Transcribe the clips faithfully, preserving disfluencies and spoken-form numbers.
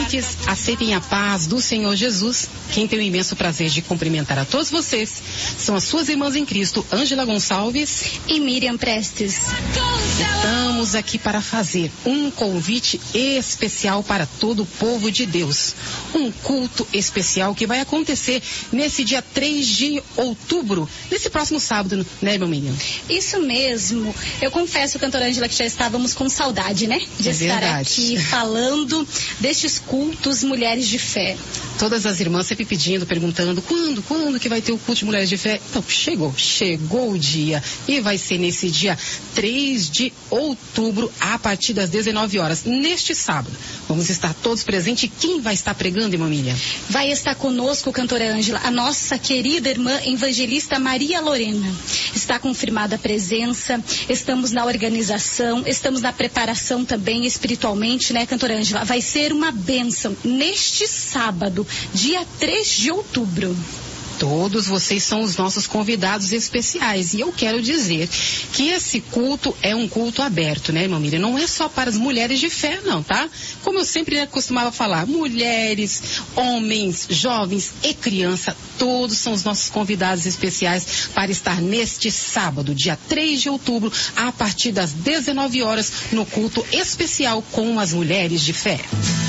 ouvintes, aceitem a paz do Senhor Jesus. Quem tem o imenso prazer de cumprimentar a todos vocês são as suas irmãs em Cristo, Ângela Gonçalves e Miriam Prestes. Estamos aqui para fazer um convite especial para todo o povo de Deus. Um culto especial que vai acontecer nesse dia três de outubro, nesse próximo sábado, né, irmã Miriam? Isso mesmo. Eu confesso, cantora Ângela, que já estávamos com saudade, né? De é estar verdade. aqui falando destes cultos Mulheres de Fé. Todas as irmãs sempre pedindo, perguntando, quando, quando que vai ter o culto de Mulheres de Fé? Então, chegou, chegou o dia. E vai ser nesse dia três de outubro, a partir das dezenove horas, neste sábado. Vamos estar todos presentes. E quem vai estar pregando, irmã Miriam? Vai estar conosco, cantora Ângela, a nossa querida irmã evangelista Maria Lorena. Está confirmada a presença, estamos na organização, estamos na preparação também espiritualmente, né, cantora Ângela? Vai ser uma bênção neste sábado, dia três de outubro. Todos vocês são os nossos convidados especiais. E eu quero dizer que esse culto é um culto aberto, né, irmã Miriam? Não é só para as mulheres de fé, não, tá? Como eu sempre costumava falar, mulheres, homens, jovens e criança, todos são os nossos convidados especiais para estar neste sábado, dia três de outubro, a partir das dezenove horas, no culto especial com as mulheres de fé.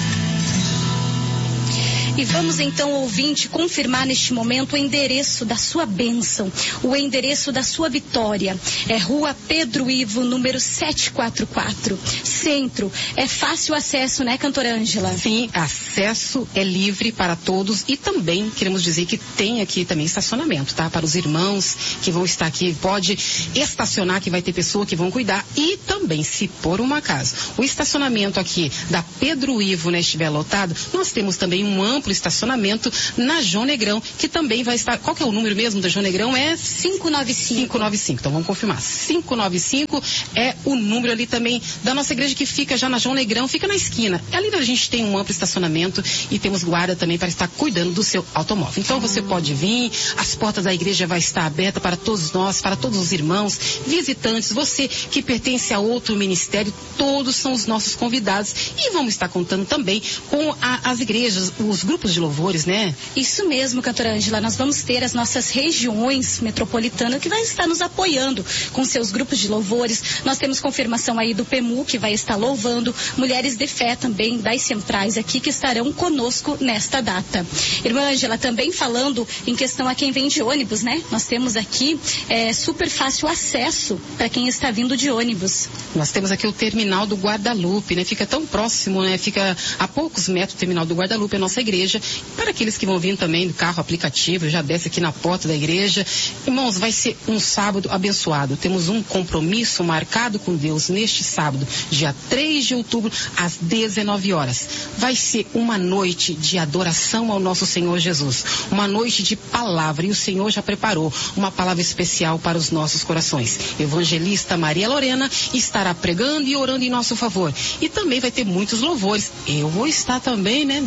E vamos então, ouvinte, confirmar neste momento o endereço da sua bênção, o endereço da sua vitória. É Rua Pedro Ivo, número setecentos e quarenta e quatro, Centro. É fácil acesso, né, cantora Ângela? Sim, acesso é livre para todos e também queremos dizer que tem aqui também estacionamento, tá? Para os irmãos que vão estar aqui, pode estacionar, que vai ter pessoa que vão cuidar. E também, se por um acaso o estacionamento aqui da Pedro Ivo, né, estiver lotado, nós temos também um amplo estacionamento na João Negrão, que também vai estar. Qual que é o número mesmo da João Negrão? É cinco nove cinco. cinco nove cinco. Então vamos confirmar. cinco nove cinco é o número ali também da nossa igreja, que fica já na João Negrão, fica na esquina. Ali a gente tem um amplo estacionamento e temos guarda também para estar cuidando do seu automóvel. Então você pode vir, as portas da igreja vai estar aberta para todos nós, para todos os irmãos, visitantes, você que pertence a outro ministério, todos são os nossos convidados. E vamos estar contando também com a, as igrejas, os grupos de louvores, né? Isso mesmo, cantora Ângela. Nós vamos ter as nossas regiões metropolitanas que vai estar nos apoiando com seus grupos de louvores. Nós temos confirmação aí do P E M U, que vai estar louvando, mulheres de fé também das centrais aqui que estarão conosco nesta data. Irmã Ângela, também falando em questão a quem vem de ônibus, né? Nós temos aqui é, super fácil acesso para quem está vindo de ônibus. Nós temos aqui o terminal do Guadalupe, né? Fica tão próximo, né? Fica a poucos metros do terminal do Guadalupe, a nossa igreja. Para aqueles que vão vir também do carro aplicativo, já desce aqui na porta da igreja. Irmãos, vai ser um sábado abençoado. Temos um compromisso marcado com Deus neste sábado, dia três de outubro, às dezenove horas. Vai ser uma noite de adoração ao nosso Senhor Jesus. Uma noite de palavra. E o Senhor já preparou uma palavra especial para os nossos corações. Evangelista Maria Lorena estará pregando e orando em nosso favor. E também vai ter muitos louvores. Eu vou estar também, né?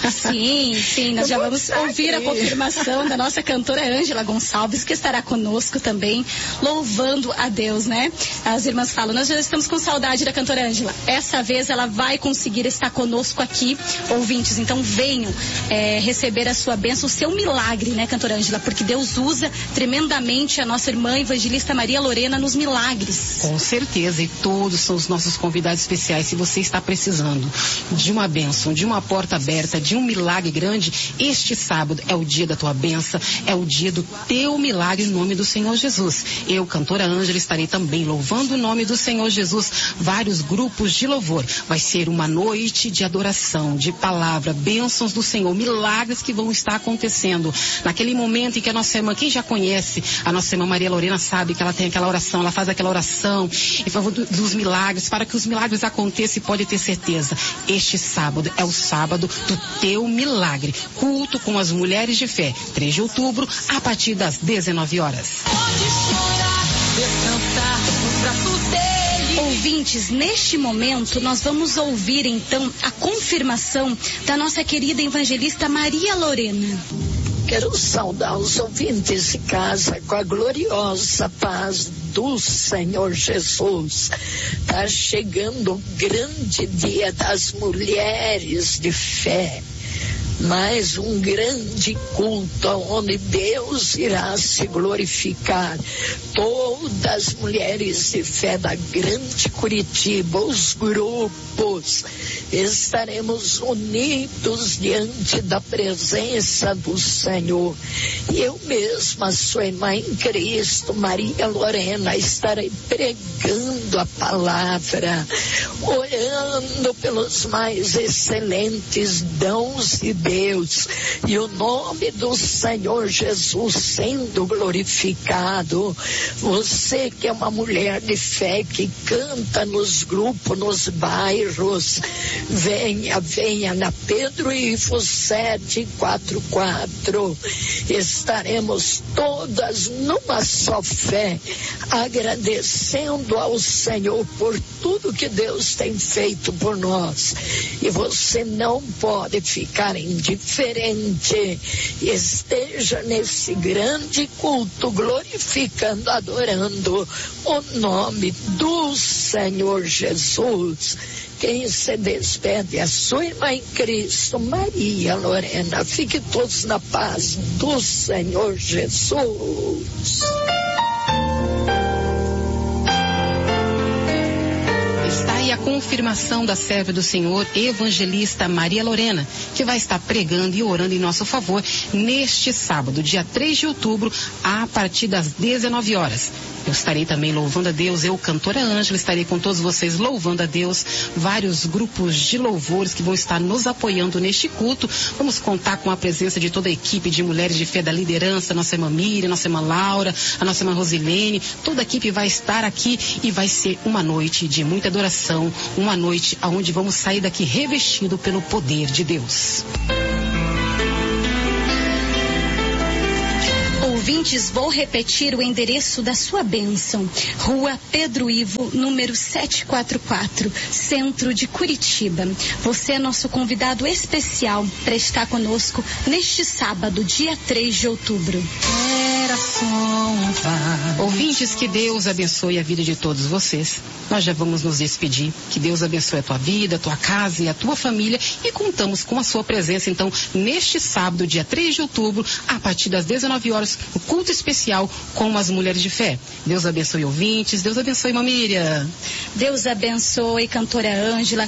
Sim, sim, nós já vamos ouvir a confirmação da nossa cantora Ângela Gonçalves, que estará conosco também, louvando a Deus, né? As irmãs falam, nós já estamos com saudade da cantora Ângela. Essa vez ela vai conseguir estar conosco aqui, ouvintes, então venham é, receber a sua bênção, o seu milagre, né, cantora Ângela? Porque Deus usa tremendamente a nossa irmã evangelista Maria Lorena nos milagres. Com certeza, e todos são os nossos convidados especiais. Se você está precisando de uma bênção, de uma porta aberta, de um milagre grande, este sábado é o dia da tua bênção, é o dia do teu milagre em nome do Senhor Jesus. Eu, cantora Ângela, estarei também louvando o nome do Senhor Jesus, vários grupos de louvor. Vai ser uma noite de adoração, de palavra, bênçãos do Senhor, milagres que vão estar acontecendo. Naquele momento em que a nossa irmã, quem já conhece a nossa irmã Maria Lorena, sabe que ela tem aquela oração, ela faz aquela oração em favor do, dos milagres, para que os milagres aconteçam, e pode ter certeza, este sábado é o sábado do teu milagre. Culto com as mulheres de fé, três de outubro, a partir das dezenove horas. Pode chorar, descansar nos braços dele. Ouvintes, neste momento nós vamos ouvir então a confirmação da nossa querida evangelista Maria Lorena. Quero saudar os ouvintes de casa com a gloriosa paz do Senhor Jesus. Está chegando o grande dia das mulheres de fé. Mais um grande culto onde Deus irá se glorificar. Todas as mulheres de fé da Grande Curitiba, os grupos, estaremos unidos diante da presença do Senhor. E eu mesma, sua irmã em Cristo, Maria Lorena, estarei pregando a palavra, orando pelos mais excelentes dons de Deus, e o nome do Senhor Jesus sendo glorificado. Você que é uma mulher de fé, que canta nos grupos, nos bairros, venha, venha na Pedro Ivo sete quatro quatro. Estaremos todas numa só fé, agradecendo ao Senhor por tudo que Deus tem feito por nós. E você não pode ficar indiferente. Esteja nesse grande culto, glorificando, adorando o nome do Senhor Jesus. Quem se despede é a sua irmã em Cristo, Maria Lorena. Fique todos na paz do Senhor Jesus. Está aí a confirmação da serva do Senhor, evangelista Maria Lorena, que vai estar pregando e orando em nosso favor neste sábado, dia três de outubro, a partir das dezenove horas. Eu estarei também louvando a Deus, eu, cantora Ângela, estarei com todos vocês louvando a Deus, vários grupos de louvores que vão estar nos apoiando neste culto. Vamos contar com a presença de toda a equipe de mulheres de fé da liderança, nossa irmã Miriam, nossa irmã Laura, a nossa irmã Rosilene, toda a equipe vai estar aqui e vai ser uma noite de muita adoração, uma noite onde vamos sair daqui revestido pelo poder de Deus. Ouvintes, vou repetir o endereço da sua bênção. Rua Pedro Ivo, número setecentos e quarenta e quatro, centro de Curitiba. Você é nosso convidado especial para estar conosco neste sábado, dia três de outubro. Era só um vale. Ouvintes, que Deus abençoe a vida de todos vocês. Nós já vamos nos despedir. Que Deus abençoe a tua vida, a tua casa e a tua família. E contamos com a sua presença, então, neste sábado, dia três de outubro, a partir das dezenove horas, o culto especial com as mulheres de fé. Deus abençoe ouvintes, Deus abençoe, irmã Miriam. Deus abençoe, cantora Ângela,